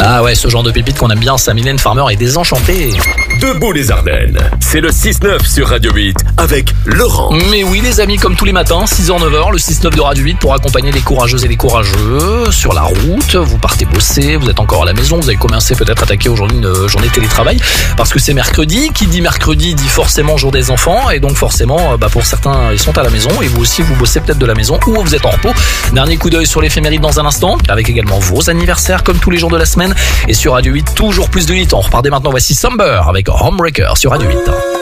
Ah ouais, ce genre de pépite qu'on aime bien, ça, Mylène Farmer est désenchantée. Debout les Ardennes, c'est le 6-9 sur Radio 8 avec Laurent. Mais oui les amis, comme tous les matins, 6h-9h, le 6-9 de Radio 8 pour accompagner les courageuses et les courageux sur la route. Vous partez bosser, vous êtes encore à la maison, vous avez commencé peut-être à attaquer aujourd'hui une journée de télétravail parce que c'est mercredi. Qui dit mercredi dit forcément jour des enfants et donc forcément pour certains ils sont à la maison et vous aussi vous bossez peut-être de la maison ou vous êtes en repos. Dernier coup d'œil sur l'éphéméride dans un instant avec également vos anniversaires comme tous les jours de la semaine et sur Radio 8 toujours plus de hits. On repart dès maintenant, voici Summer avec Homebreaker sur Radio 8.